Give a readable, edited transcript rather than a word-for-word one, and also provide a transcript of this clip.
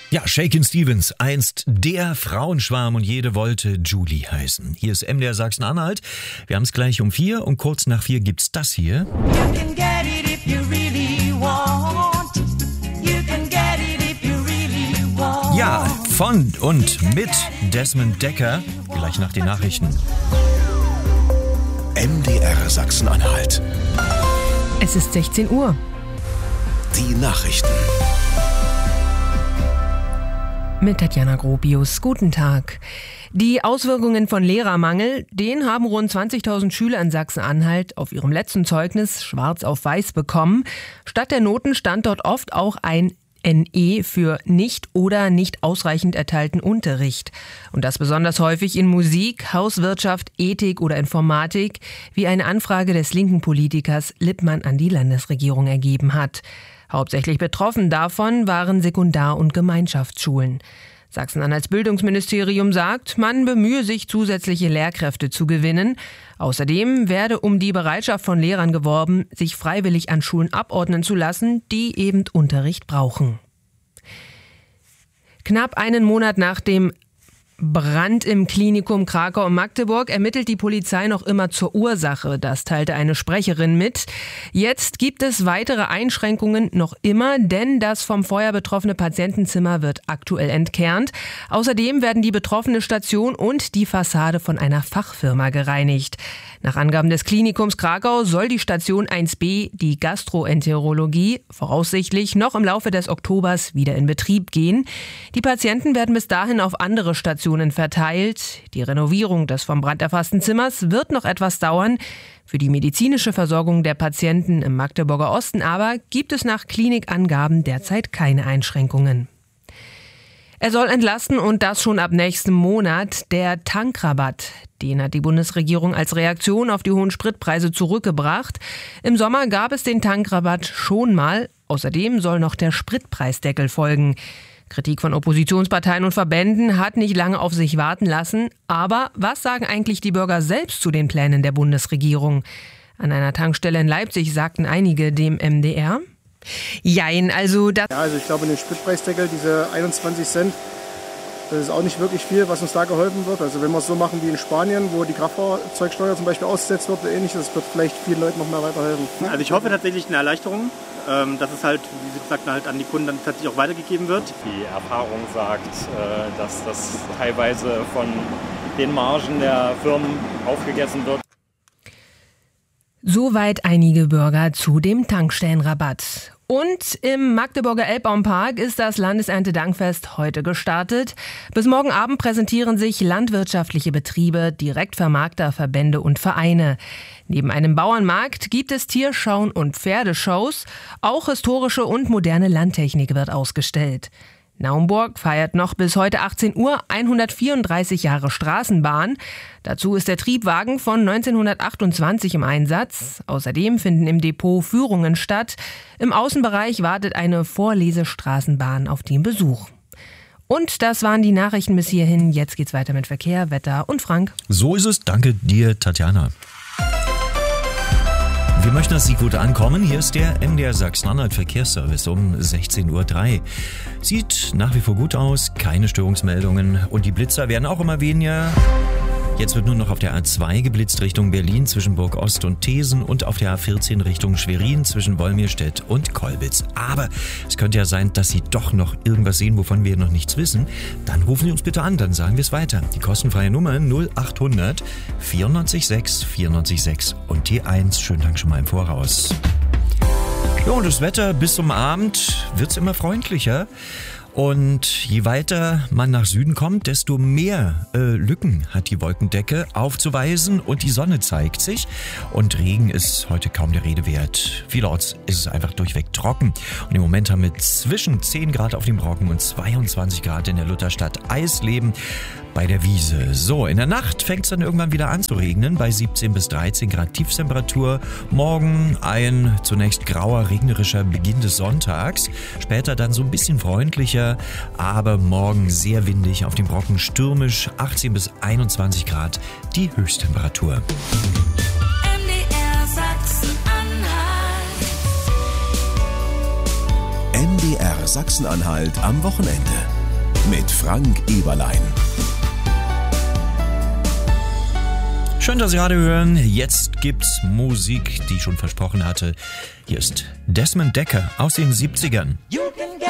Ja, Shakin' Stevens, einst der Frauenschwarm und jede wollte Julie heißen. Hier ist MDR Sachsen-Anhalt. Wir haben es gleich um 4 und kurz nach 4 gibt's das hier. You can get it if you really want. You can get it if you really want. Ja, von und mit Desmond Dekker, gleich nach den Nachrichten. MDR Sachsen-Anhalt. Es ist 16 Uhr. Die Nachrichten. Mit Tatjana Gropius. Guten Tag. Die Auswirkungen von Lehrermangel, den haben rund 20.000 Schüler in Sachsen-Anhalt auf ihrem letzten Zeugnis schwarz auf weiß bekommen. Statt der Noten stand dort oft auch ein NE für nicht oder nicht ausreichend erteilten Unterricht. Und das besonders häufig in Musik, Hauswirtschaft, Ethik oder Informatik, wie eine Anfrage des linken Politikers Lippmann an die Landesregierung ergeben hat. Hauptsächlich betroffen davon waren Sekundar- und Gemeinschaftsschulen. Sachsen-Anhalts Bildungsministerium sagt, man bemühe sich, zusätzliche Lehrkräfte zu gewinnen. Außerdem werde um die Bereitschaft von Lehrern geworben, sich freiwillig an Schulen abordnen zu lassen, die eben Unterricht brauchen. Knapp einen Monat nach dem Brand im Klinikum Krakau und Magdeburg ermittelt die Polizei noch immer zur Ursache. Das teilte eine Sprecherin mit. Jetzt gibt es weitere Einschränkungen noch immer, denn das vom Feuer betroffene Patientenzimmer wird aktuell entkernt. Außerdem werden die betroffene Station und die Fassade von einer Fachfirma gereinigt. Nach Angaben des Klinikums Krakau soll die Station 1b, die Gastroenterologie, voraussichtlich noch im Laufe des Oktobers wieder in Betrieb gehen. Die Patienten werden bis dahin auf andere Stationen verteilt. Die Renovierung des vom Brand erfassten Zimmers wird noch etwas dauern. Für die medizinische Versorgung der Patienten im Magdeburger Osten aber gibt es nach Klinikangaben derzeit keine Einschränkungen. Er soll entlasten und das schon ab nächstem Monat. Der Tankrabatt, den hat die Bundesregierung als Reaktion auf die hohen Spritpreise zurückgebracht. Im Sommer gab es den Tankrabatt schon mal. Außerdem soll noch der Spritpreisdeckel folgen. Kritik von Oppositionsparteien und Verbänden hat nicht lange auf sich warten lassen. Aber was sagen eigentlich die Bürger selbst zu den Plänen der Bundesregierung? An einer Tankstelle in Leipzig sagten einige dem MDR: Jein, also das... Ja, also ich glaube, den Spritpreisdeckel, diese 21 Cent, das ist auch nicht wirklich viel, was uns da geholfen wird. Also wenn wir es so machen wie in Spanien, wo die Kraftfahrzeugsteuer zum Beispiel ausgesetzt wird oder ähnliches, das wird vielleicht vielen Leuten noch mehr weiterhelfen. Also ich hoffe tatsächlich eine Erleichterung, dass es halt, wie Sie gesagt haben, halt an die Kunden dann tatsächlich auch weitergegeben wird. Die Erfahrung sagt, dass das teilweise von den Margen der Firmen aufgegessen wird. Soweit einige Bürger zu dem Tankstellenrabatt. Und im Magdeburger Elbbaumpark ist das Landeserntedankfest heute gestartet. Bis morgen Abend präsentieren sich landwirtschaftliche Betriebe, Direktvermarkter, Verbände und Vereine. Neben einem Bauernmarkt gibt es Tierschauen und Pferdeshows. Auch historische und moderne Landtechnik wird ausgestellt. Naumburg feiert noch bis heute 18 Uhr 134 Jahre Straßenbahn. Dazu ist der Triebwagen von 1928 im Einsatz. Außerdem finden im Depot Führungen statt. Im Außenbereich wartet eine Vorlesestraßenbahn auf den Besuch. Und das waren die Nachrichten bis hierhin. Jetzt geht's weiter mit Verkehr, Wetter und Frank. So ist es. Danke dir, Tatjana. Wir möchten, dass Sie gut ankommen. Hier ist der MDR Sachsen-Anhalt Verkehrsservice um 16.03 Uhr. Sieht nach wie vor gut aus, keine Störungsmeldungen und die Blitzer werden auch immer weniger. Jetzt wird nur noch auf der A2 geblitzt Richtung Berlin zwischen Burg Ost und Thesen und auf der A14 Richtung Schwerin zwischen Wolmirstedt und Kolbitz. Aber es könnte ja sein, dass Sie doch noch irgendwas sehen, wovon wir noch nichts wissen. Dann rufen Sie uns bitte an, dann sagen wir es weiter. Die kostenfreie Nummer 0800 94 6 94 6 und die 1. Schönen Dank schon mal im Voraus. Ja, und das Wetter bis zum Abend wird's immer freundlicher. Und je weiter man nach Süden kommt, desto mehr Lücken hat die Wolkendecke aufzuweisen und die Sonne zeigt sich. Und Regen ist heute kaum der Rede wert. Vielerorts ist es einfach durchweg trocken. Und im Moment haben wir zwischen 10 Grad auf dem Brocken und 22 Grad in der Lutherstadt Eisleben bei der Wiese. So, in der Nacht fängt es dann irgendwann wieder an zu regnen bei 17 bis 13 Grad Tiefstemperatur. Morgen ein zunächst grauer, regnerischer Beginn des Sonntags. Später dann so ein bisschen freundlicher, aber morgen sehr windig, auf dem Brocken stürmisch, 18 bis 21 Grad die Höchsttemperatur. MDR Sachsen-Anhalt. MDR Sachsen-Anhalt am Wochenende. mit Frank Eberlein. Schön, dass Sie Radio hören. Jetzt gibt's Musik, die ich schon versprochen hatte. Hier ist Desmond Dekker aus den 70ern.